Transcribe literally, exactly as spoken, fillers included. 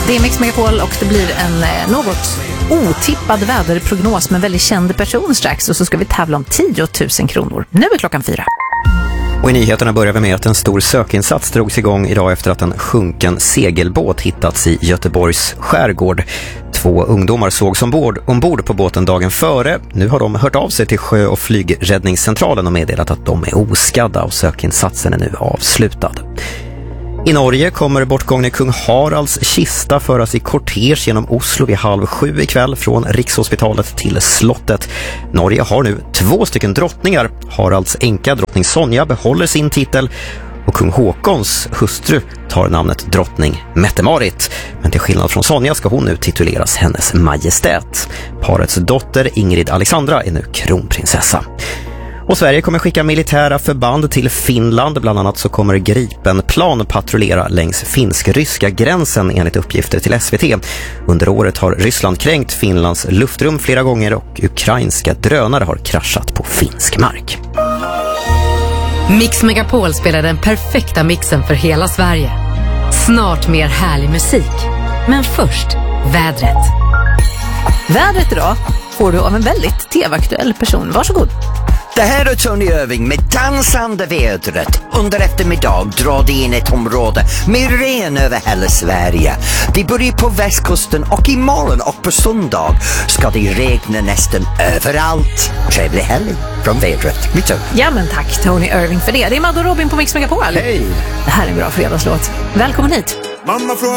Det är Mix Megapol och det blir en eh, något otippad väderprognos med en väldigt känd person strax. Och så ska vi tävla om tio tusen kronor. Nu är klockan fyra. Och i nyheterna börjar vi med att en stor sökinsats drogs igång idag efter att en sjunken segelbåt hittats i Göteborgs skärgård. Två ungdomar sågs ombord, ombord på båten dagen före. Nu har de hört av sig till sjö- och flygräddningscentralen och meddelat att de är oskadda och sökinsatsen är nu avslutad. I Norge kommer bortgångne kung Haralds kista föras i kortege genom Oslo vid halv sju ikväll från Rikshospitalet till slottet. Norge har nu två stycken drottningar. Haralds änka drottning Sonja behåller sin titel och kung Håkons hustru tar namnet drottning Mette-Marit. Men till skillnad från Sonja ska hon nu tituleras hennes majestät. Parets dotter Ingrid Alexandra är nu kronprinsessa. Och Sverige kommer skicka militära förband till Finland. Bland annat så kommer Gripenplan patrullera längs finsk-ryska gränsen enligt uppgifter till S V T. Under året har Ryssland kränkt Finlands luftrum flera gånger och ukrainska drönare har kraschat på finsk mark. Mix Megapol spelar den perfekta mixen för hela Sverige. Snart mer härlig musik. Men först, vädret. Vädret idag får du av en väldigt tv-aktuell person. Varsågod. Det här är Tony Irving med dansande vädret. Under eftermiddag drar det in ett område med regn över hela Sverige. Det börjar på västkusten och imorgon och på söndag ska det regna nästan överallt. Trevlig helg från vädret. Mitt Ja men tack Tony Irving för det. Det är Madde och Robin på Mix Megapol. Hej! Det här är en bra fredagslåt. Välkommen hit. Mamma